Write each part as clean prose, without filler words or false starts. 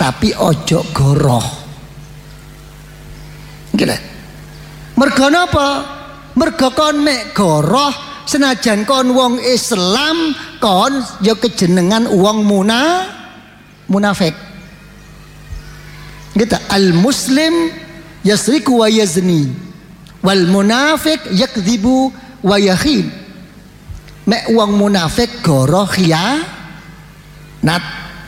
tapi ojo goroh. Gila. Mergo napa? Mergo kon mek goroh senajan kon wong Islam kon ya kejenengan wong munafik. Gitu. Al muslim yasriku wa yazni wal munafik yakdzibu wa yakhin. Mek wong munafik goroh khianat.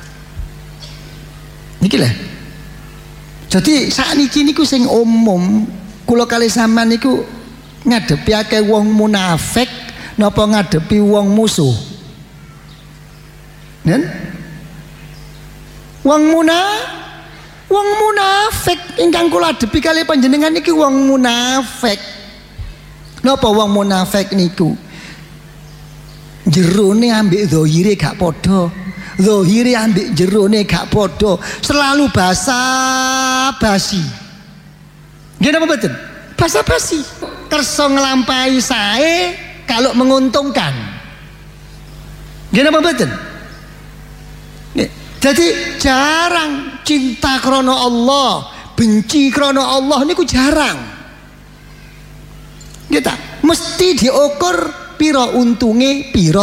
Niki lho. Jadi sakniki niku sing umum, kula kalih sampean niku ngadepi akeh wong munafik napa ngadepi wong musuh? Nen? Wong munafik ingkang kula adepi kalih panjenengan niki wong munafik. Napa wong munafik niku? Jerone ambek zahire gak padha. Zahire ambek jerone gak padha, selalu basa-basi. Nggih napa mboten? Basa-basi. Kersa nglampahi sae kalau menguntungkan. Nggih napa mboten? Jadi jarang cinta krana Allah, benci krana Allah niku jarang. Kita mesti diukur pira untunge, pira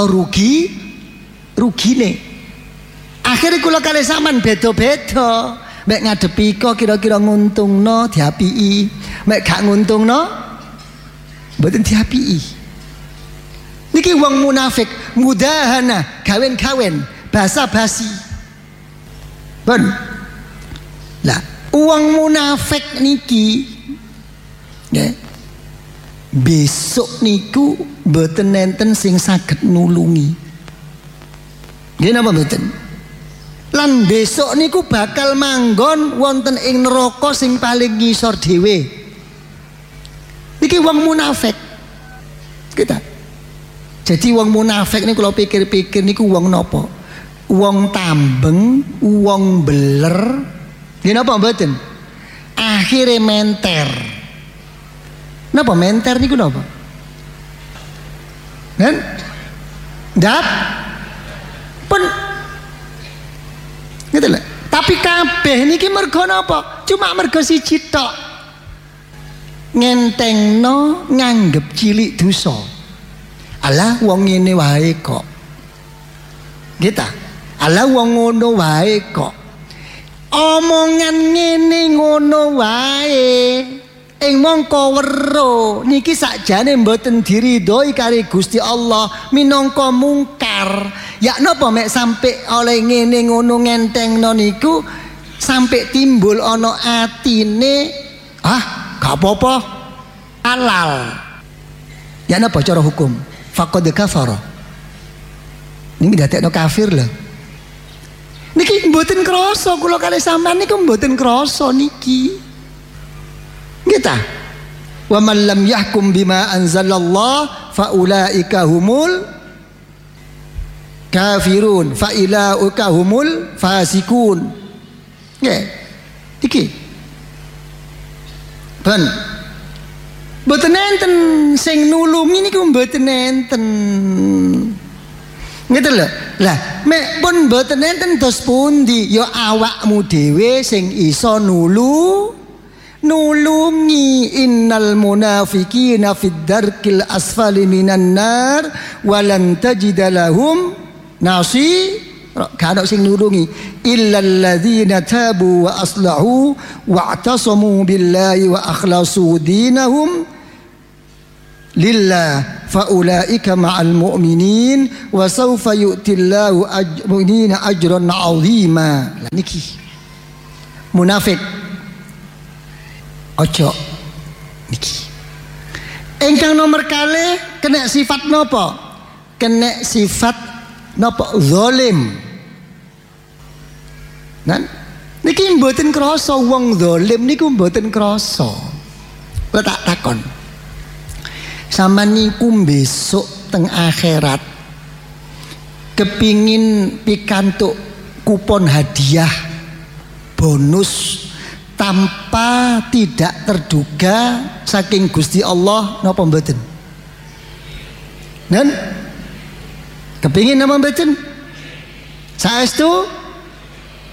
rugine. Akhirnya kula kalih sampean beda-beda. Mek ngadepi kok kira-kira nguntungno diapiki, mek gak nguntungno mboten diapiki. Niki wong munafik, mudahana, gawen-gawen, basa-basi. Ben. Lah, wong munafik niki nggih. Besok niku mboten nenten sing saged nulungi. Nggih napa mboten? Lan besok niku bakal manggon wonten ing neraka sing paling ngisor dhewe. Niki wong munafik. Kita. Jadi wong munafik niku kalau pikir-pikir niku wong napa? Wong tambeng, wong beler. Nggih napa mboten? Akhire menter. Napa menter niku napa? Kan? Ndap pun gitu lah. Tapi kabeh niki mergo napa? Cuma mergo siji tok. Ngentengno nganggep cilik dosa. Alah wong ngene wae kok. Gitu. Alah wong ngono wae kok. Omongan ngene ngono wae. Ing mongko weruh niki sakjane mboten diridhoi kali Gusti Allah minangka mungkar. Ya napa mek sampai oleh ngene ngono ngentengno niku sampai timbul ana atine gak apa-apa halal. Ya napa cara hukum? Faqad kafara. Niki dadekno kafir lho. Niki mboten krasa kula kalih sampean niku mboten krasa niki. Kita wa man lam yahkum bima anzalallah fa ulaika humul kafirun fa ilaika humul fasikun. Nggih. Iki. Ben. Mboten enten sing nulungi niku mboten enten. Gitu lho. Lah, mek pun mboten enten dos pundi ya awakmu dhewe sing iso nulungi. Innal munafiqina fid darkil asfali minan nar walan tajida lahum nasi. Gak ada sing nulungi illal ladzina tabu wa aslahu wa'tasamu billahi wa akhlasu dinahum lillah fa ulaika ma'al mu'minin wa sawfa yu'tillahu mu'minina ajran 'azima. Niki munafik ojo niki. Ingkang nomor kalih kena sifat napa? Kena sifat napa? Zalim. Kan? Niki mboten krasa wong zalim niku mboten krasa. Kula tak takon. Sampeyan niku besok teng akhirat kepingin pikantuk kupon hadiah bonus tanpa tidak terduga saking Gusti Allah napa mboten? Nen? Kepingin napa mboten? Saestu